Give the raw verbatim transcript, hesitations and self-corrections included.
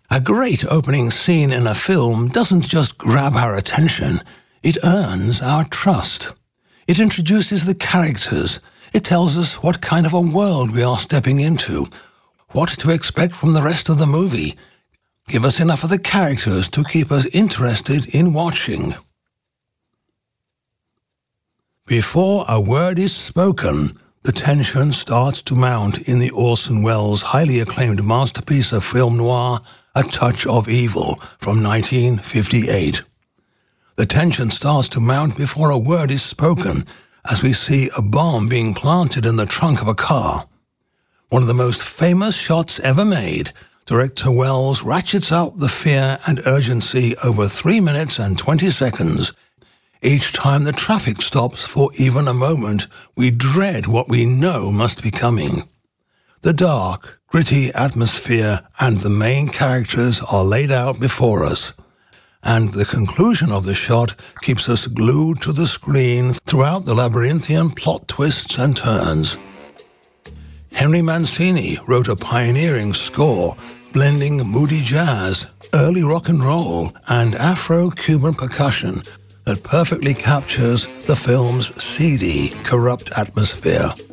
A great opening scene in a film doesn't just grab our attention, it earns our trust. It introduces the characters. It tells us what kind of a world we are stepping into, what to expect from the rest of the movie. Give us enough of the characters to keep us interested in watching. Before a word is spoken, the tension starts to mount in the Orson Welles highly acclaimed masterpiece of film noir, A Touch of Evil, from nineteen fifty-eight. The tension starts to mount before a word is spoken, as we see a bomb being planted in the trunk of a car. One of the most famous shots ever made, director Welles ratchets up the fear and urgency over three minutes and twenty seconds. Each time the traffic stops for even a moment, we dread what we know must be coming. The dark, gritty atmosphere and the main characters are laid out before us, and the conclusion of the shot keeps us glued to the screen throughout the labyrinthian plot twists and turns. Henry Mancini wrote a pioneering score, blending moody jazz, early rock and roll, and Afro-Cuban percussion that perfectly captures the film's seedy, corrupt atmosphere.